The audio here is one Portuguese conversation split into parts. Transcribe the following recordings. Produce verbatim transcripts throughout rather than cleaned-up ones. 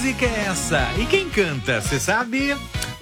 música é essa? E quem canta, você sabe?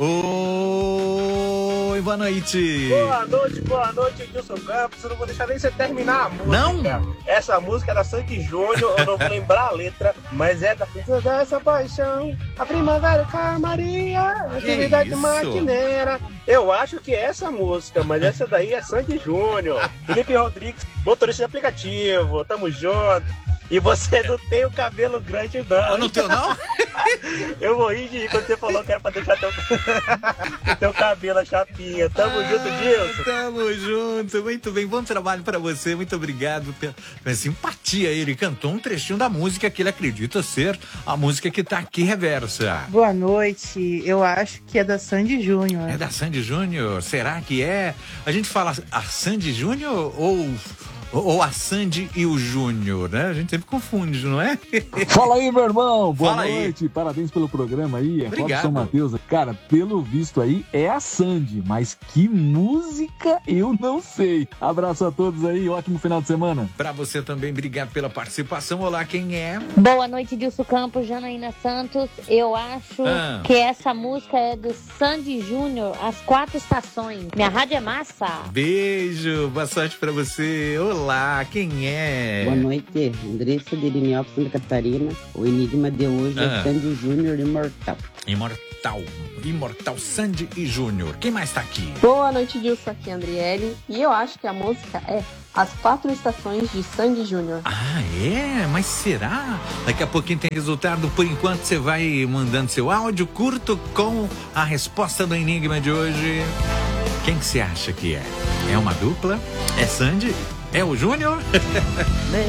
Oi, boa noite. Boa noite, boa noite, Edilson Campos. Eu não vou deixar nem você terminar a música. Não? Essa música é da Sandy Júnior, eu não vou lembrar a letra, mas é da Princesa dessa paixão, a primavera calmaria, a atividade maquineira. Eu acho que é essa música, mas essa daí é Sandy Júnior. Felipe Rodrigues, motorista de aplicativo, tamo junto. E você não tem o cabelo grande, não. Eu não tenho, não? Eu morri de rir quando você falou que era pra deixar teu, teu cabelo a chapinha. Tamo ah, junto, Dilson. Tamo junto. Muito bem. Bom trabalho pra você. Muito obrigado pela, pela simpatia. Ele cantou um trechinho da música que ele acredita ser a música que tá aqui reversa. Boa noite. Eu acho que é da Sandy Júnior. É da Sandy Júnior? Será que é? A gente fala a Sandy Júnior ou... Ou a Sandy e o Júnior, né? A gente sempre confunde, não é? Fala aí, meu irmão. Boa Fala noite. Aí. Parabéns pelo programa aí. É Obrigado. São Mateus. Cara, pelo visto aí, é a Sandy. Mas que música eu não sei. Abraço a todos aí. Ótimo final de semana. Pra você também, obrigado pela participação. Olá, quem é? Boa noite, Dilson Campos, Janaína Santos. Eu acho ah. que essa música é do Sandy Júnior, As Quatro Estações. Minha rádio é massa. Beijo. Boa sorte pra você. Olá. Olá, quem é? Boa noite, Andressa de Irinópolis, Santa Catarina. O enigma de hoje ah. é Sandy Júnior Imortal. Imortal. Imortal Sandy e Júnior. Quem mais tá aqui? Boa noite, Dilson. Aqui é Andriele. E eu acho que a música é As Quatro Estações de Sandy Júnior. Ah, é? Mas será? Daqui a pouquinho tem resultado. Por enquanto, você vai mandando seu áudio curto com a resposta do enigma de hoje. Quem que você acha que é? É uma dupla? É Sandy? É o Júnior?